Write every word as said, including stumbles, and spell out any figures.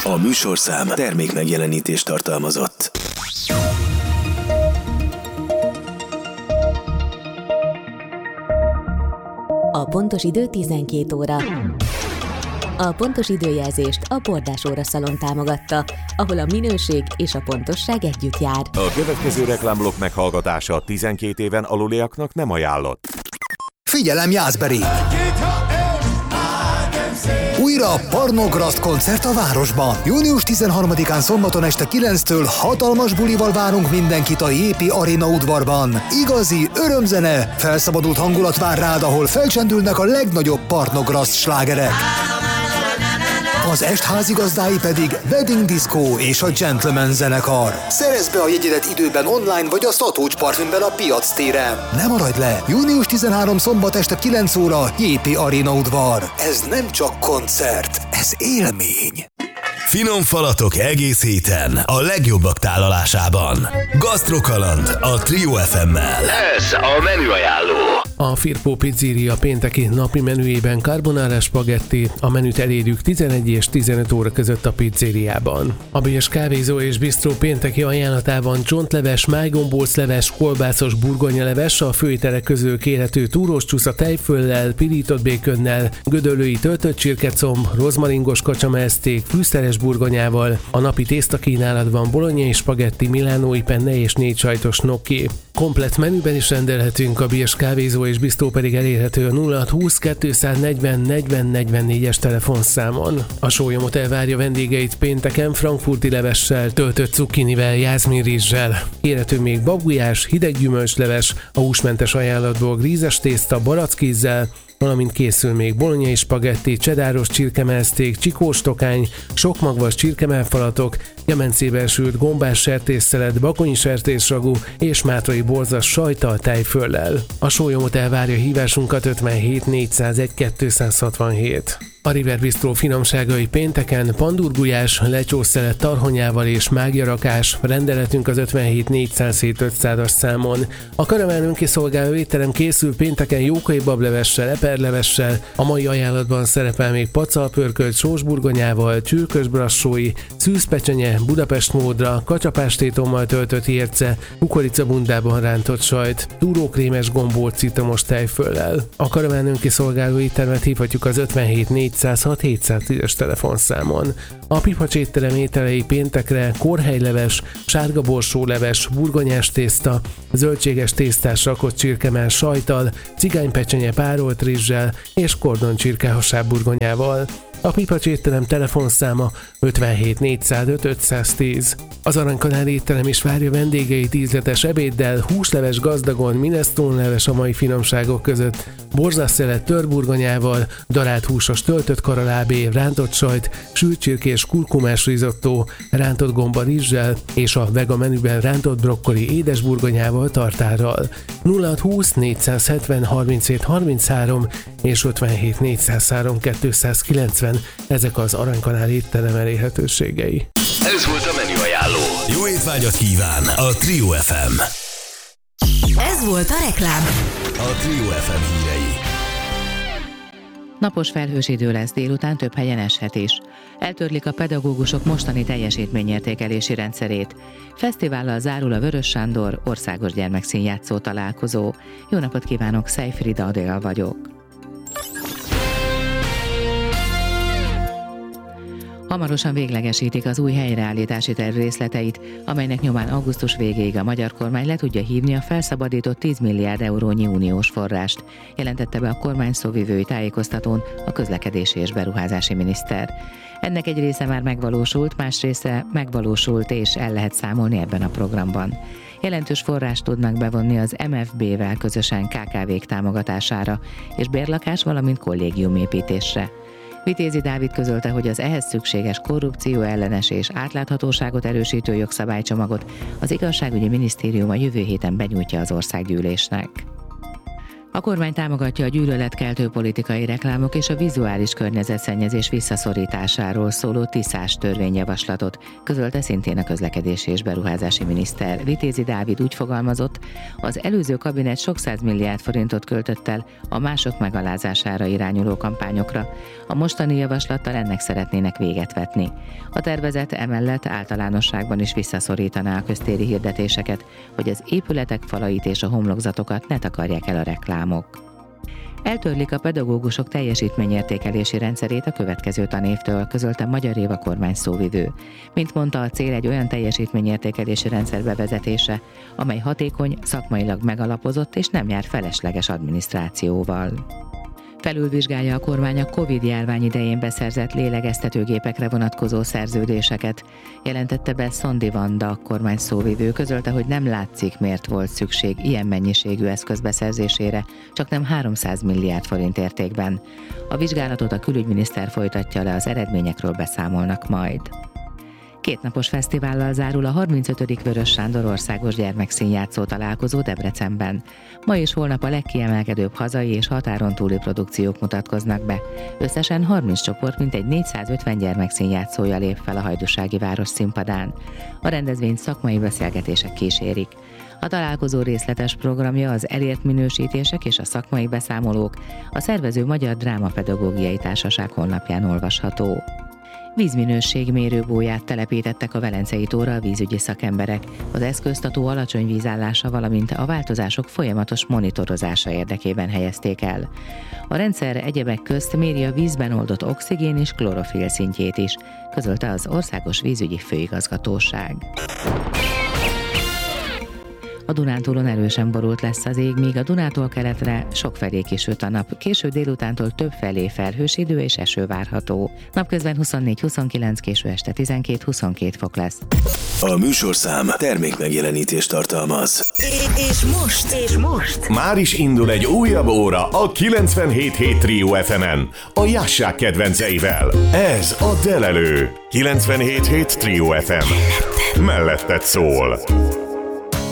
A műsorszám termék megjelenítést tartalmazott. A pontos idő tizenkét óra. A pontos időjelzést a Bordás óraszalon támogatta, ahol a minőség és a pontosság együtt jár. A következő reklámblokk meghallgatása tizenkét éven aluliaknak nem ajánlott. Figyelem, Jászberék! Újra a Pornograszt koncert a városban. június tizenharmadikán szombaton este kilenctől hatalmas bulival várunk mindenkit a jé pé Arena udvarban. Igazi örömzene, felszabadult hangulat vár rád, ahol felcsendülnek a legnagyobb Pornograszt slágerek. Az est házigazdái pedig Wedding Disco és a Gentleman zenekar. Szerezd be a jegyedet időben online vagy a Szatócs Parfümben a Piac téren. Ne maradj le! június tizenharmadika szombat este kilenc óra jé pé Arena udvar. Ez nem csak koncert, ez élmény. Finom falatok egész héten a legjobbak tálalásában. Gasztrokaland a Trio ef emmel. Ez a menüajánló. A Firpo Pizzeria pénteki napi menüjében carbonara spagetti, a menüt elérjük tizenegy és tizenöt óra között a pizzériában. A Bérs kávézó és bistró pénteki ajánlatában csontleves, májgombócleves, kolbászos burgonyaleves, a főételek közül kérhető túrós csúsza tejföllel, pirított békönnel, gödöllői töltött csirkecomb, rozmaringos kacsamezték, fűszeres burgonyával. A napi tésztakínálatban bolonyai spagetti, milánói penne és négy sajtos gnocchi. Komplett menüben is rendelhetünk, a Bérs kávézó és bistró pedig elérhető a nulla húsz kétszáznegyven negyven negyvennégyes telefonszámon. A Sólyomot elvárja vendégeit pénteken frankfurti levessel, töltött cukkinivel, jászminrizssel. Kérhető még babujás, hideg gyümölcsleves, a húsmentes ajánlatból grízes tészta barackízzel, valamint készül még bolonyai spagetti, csedáros csirkemelszték, csikós tokány, sokmagvas csirkemelfalatok, kemencébe sült gombás sertésszelet, bakonyi sertéssragú és mátrai borzas sajttal, tejföllel. A Sólyomot elvárja hívásunkat ötvenhét négyszázegy kétszázhatvanhét. A River Bistro finomságai pénteken pandurgulyás, lecsószelet tarhonyával és mágiarakás, rendeletünk az ötvenhét négyszázhét ötszázas számon. A karaván önkiszolgáló étterem készül pénteken jókai bablevessel, eperlevessel, a mai ajánlatban szerepel még pacalpörkölt sósburgonyával, csürkös brassói, szűzpecsenye, Budapest módra, kacsapástétommal töltött érce, kukoricabundában rántott sajt, túrókrémes gombóc citromos tejföllel. A karaván önkiszolgáló éttermet hívhatjuk az ötvenhét négyszázhat hétszáztízes telefonszámon. A Pipacs étterem ételei péntekre korhelyleves, sárga borsóleves, burgonyás tészta, zöldséges tésztás rakott csirkemell sajttal, cigánypecsenye párolt rizssel és kordoncsirkehasáb burgonyával. A Pipacs étterem telefonszáma ötvenhét négyszázöt ötszáztíz. Az Aranykanál étterem is várja vendégeit ízletes ebéddel, húsleves gazdagon, minestrone-leves a mai finomságok között, borzaszszelet törburgonyával, darált húsos töltött karalábé, rántott sajt, sült csirkés kurkumás rizottó, rántott gomba rizssel és a vega menüben rántott brokkoli édesburgonyával, tartárral. nulla húsz négyszázhetven harminchét harminchárom és ötvenhét négyszázhárom kétszázkilencven. Ezek az Aranykanál étterem elérhetőségei. Ez volt a menüajánló. Jó étvágyat kíván a Trio ef em. Ez volt a reklám. A Trio ef em hírei. Napos felhős idő lesz, délután több helyen eshet is. Eltörlik a pedagógusok mostani teljesítményértékelési rendszerét. Fesztivállal zárul a Vörös Sándor országos gyermekszínjátszó találkozó. Jó napot kívánok, Szejfrida Adél vagyok. Hamarosan véglegesítik az új helyreállítási terv részleteit, amelynek nyomán augusztus végéig a magyar kormány le tudja hívni a felszabadított tíz milliárd eurónyi uniós forrást, jelentette be a kormány szóvivői tájékoztatón a közlekedési és beruházási miniszter. Ennek egy része már megvalósult, más része megvalósult és el lehet számolni ebben a programban. Jelentős forrást tudnak bevonni az em ef bé-vel közösen ká ká vék támogatására és bérlakás, valamint kollégiumépítésre. Vitézi Dávid közölte, hogy az ehhez szükséges korrupció ellenes és átláthatóságot erősítő jogszabálycsomagot az igazságügyi minisztérium a jövő héten benyújtja az országgyűlésnek. A A kormány támogatja a gyűlöletkeltő politikai reklámok és a vizuális környezetszennyezés visszaszorításáról szóló tiszás törvényjavaslatot, közölte szintén a közlekedési és beruházási miniszter. Vitézi Dávid úgy fogalmazott, az előző kabinet sok százmilliárd forintot költött el a mások megalázására irányuló kampányokra. A mostani javaslattal ennek szeretnének véget vetni. A tervezet emellett általánosságban is visszaszorítaná a köztéri hirdetéseket, hogy az épületek falait és a homlokzatokat ne takarják el a reklámok. Eltörlik a pedagógusok teljesítményértékelési rendszerét a következő tanévtől, közölte Magyar Éva kormány szóvivő. Mint mondta, a cél egy olyan teljesítményértékelési rendszer bevezetése, amely hatékony, szakmailag megalapozott és nem jár felesleges adminisztrációval. Felülvizsgálja a kormány a Covid-járvány idején beszerzett lélegeztetőgépekre vonatkozó szerződéseket, jelentette be Szondi Vanda, kormány szóvivő, közölte, hogy nem látszik, miért volt szükség ilyen mennyiségű eszköz beszerzésére, csak nem háromszáz milliárd forint értékben. A vizsgálatot a külügyminiszter folytatja le, az eredményekről beszámolnak majd. Kétnapos fesztivállal zárul a harmincötödik Vörös Sándor országos gyermekszínjátszó találkozó Debrecenben. Ma és holnap a legkiemelkedőbb hazai és határon túli produkciók mutatkoznak be. Összesen harminc csoport mintegy négyszázötven gyermekszínjátszója lép fel a hajdúsági város színpadán. A rendezvényt szakmai beszélgetések kísérik. A találkozó részletes programja, az elért minősítések és a szakmai beszámolók a szervező Magyar Drámapedagógiai Társaság honlapján olvasható. Vízminőségmérő bóját telepítettek a Velencei tóra a vízügyi szakemberek. Az eszközt a tó alacsony vízállása, valamint a változások folyamatos monitorozása érdekében helyezték el. A rendszer egyebek közt méri a vízben oldott oxigén és klorofil szintjét is, közölte az Országos Vízügyi Főigazgatóság. A Dunántúlon erősen borult lesz az ég, míg a Dunától keletre sokfelé kisüt a nap. Késő délutántól több felé felhős idő és eső várható. Napközben huszonnégy-huszonkilenc, késő este tizenkét-huszonkettő fok lesz. A műsorszám termék megjelenítést tartalmaz. És most, és most Már is indul egy újabb óra a kilencvenhét hét Trio ef emen, a Jássák kedvenceivel. Ez a Delelő. kilencvenhét hét Trio ef em. Melletted szól.